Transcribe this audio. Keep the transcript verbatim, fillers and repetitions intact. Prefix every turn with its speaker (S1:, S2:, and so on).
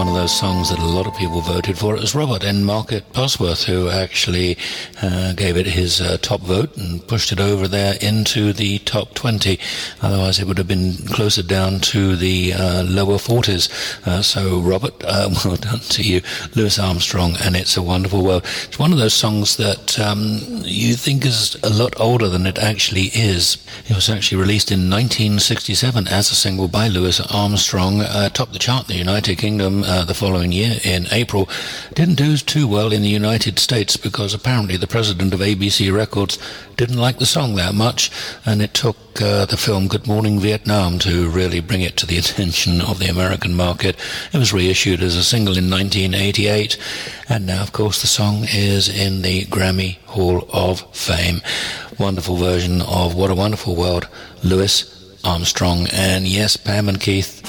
S1: one of those songs that a lot of people voted for. It was Robert in Market Bosworth who actually uh, gave it his uh, top vote and pushed it over there into the top twenty. Otherwise it would have been closer down to the uh, lower forties. Uh, so Robert, uh, well done to you. Louis Armstrong and It's a Wonderful World. It's one of those songs that um, you think is a lot older than it actually is. It was actually released in nineteen sixty-seven as a single by Louis Armstrong, uh, topped the chart in the United Kingdom uh, the following year in April. Didn't do too well in the United States because apparently the president of A B C Records didn't like the song that much, and it took uh, the film Good Morning Vietnam to really bring it to the attention of the American market. It was reissued as a single in nineteen eighty-eight, and now of course the song is in the Grammy Hall of Fame. Wonderful version of What a Wonderful World, Louis Armstrong. And yes, Pam and Keith,